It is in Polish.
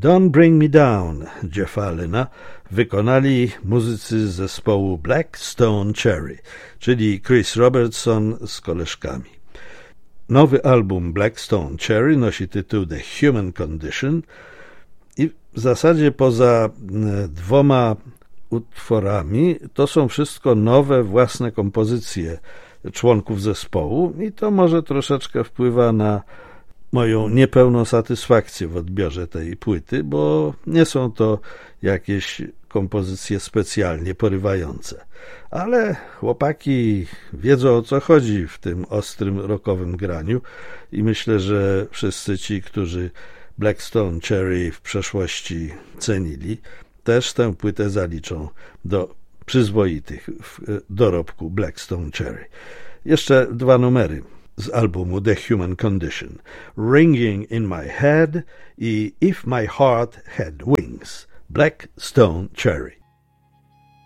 Don't Bring Me Down Jeffa Lynna wykonali muzycy z zespołu Black Stone Cherry, czyli Chris Robertson z koleżkami. Nowy album Black Stone Cherry nosi tytuł The Human Condition i w zasadzie poza 2 utworami to są wszystko nowe, własne kompozycje członków zespołu i to może troszeczkę wpływa na moją niepełną satysfakcję w odbiorze tej płyty, bo nie są to jakieś kompozycje specjalnie porywające. Ale chłopaki wiedzą, o co chodzi w tym ostrym rockowym graniu i myślę, że wszyscy ci, którzy Black Stone Cherry w przeszłości cenili, też tę płytę zaliczą do przyzwoitych w dorobku Black Stone Cherry. Jeszcze 2 numery z albumu The Human Condition. Ringing in My Head i If My Heart Had Wings. Black Stone Cherry.